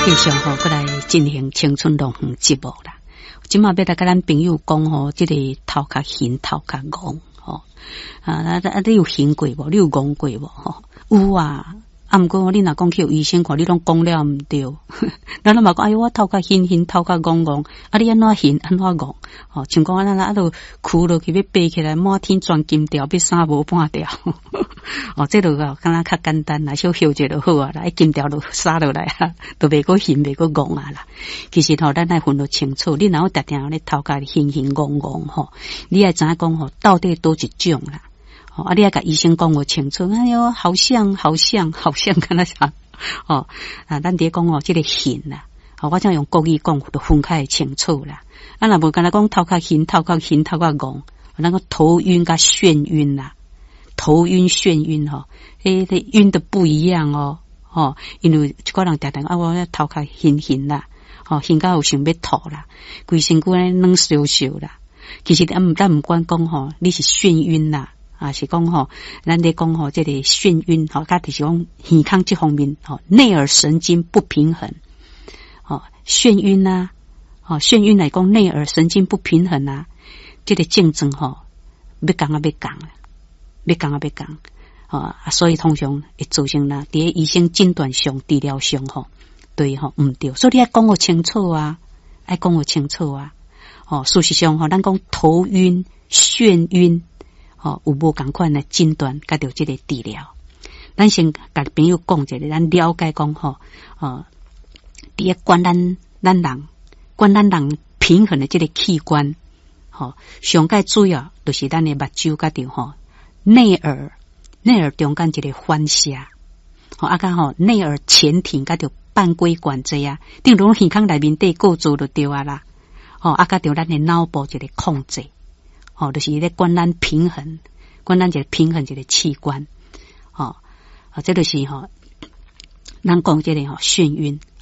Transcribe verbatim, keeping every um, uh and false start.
继续吼，过来进行青春龙凤节目啦。今嘛要来跟咱朋友讲吼，这个头壳晕、头壳戆吼啊！啊啊！你有晕过无？你有戆过无？吼有啊！啊，毋过你若讲去有医生看，你拢讲了毋对。咱嘛讲，哎哟，我头壳晕晕，头壳戆戆，啊，你安怎晕，安怎戆？吼，像讲咱啊，都哭落去要爬起来，满天钻金条，要三无半条。哦，这落个敢若较简单啦，小休息就好啊啦，一金条就撒落来啊，都袂过晕，袂过戆啊啦。其实吼，咱爱分得清楚，你若有定定咧头壳晕晕戆戆吼，你爱知影讲吼，到底多一种啦。哦，啊，你爱甲医生讲我清楚，哎哟，好像好像好像敢若啥哦啊，咱伫讲哦，这个晕啦，哦，我怎用国语讲都分开清楚啦。啊，若无敢若讲头壳晕、头壳晕、头壳戆，那个头晕甲眩晕啦。头晕眩晕吼，诶，这晕的不一样哦，哦，因为一个人定定啊，我头壳晕晕啦，哦，晕到有想要吐啦，规身躯咧软烧烧啦。其实咱咱毋管讲吼，你是眩晕啦，啊是讲吼，咱咧讲吼，这个眩晕吼，甲就是讲耳康这方面吼，内耳神经不平衡，哦，眩晕呐，哦，眩晕来讲内耳神经不平衡啊，这个症状吼，要讲啊要讲啊。要讲啊要讲啊，所以通常会造成啦，伫医生诊断上、治疗上吼，对吼毋对，所以你要讲个清楚啊，爱讲个清楚啊。哦，事实上吼，咱讲头晕、眩晕，哦，有无共款的诊断，甲着即个治疗。咱先甲朋友讲一下，咱了解讲吼，哦，伫个管咱咱人管咱人平衡的即个器官，吼、哦，上界主要就是咱的目睭甲着吼。内耳，内耳中间一个反射，吼啊个吼内耳前庭甲着半规管这样，顶如耳孔内面底构造就对啊啦，吼啊个着咱的脑部一个控制，吼就是咧管咱平衡，管咱一个平衡一个器官，吼啊这就是吼，咱讲这个吼眩晕，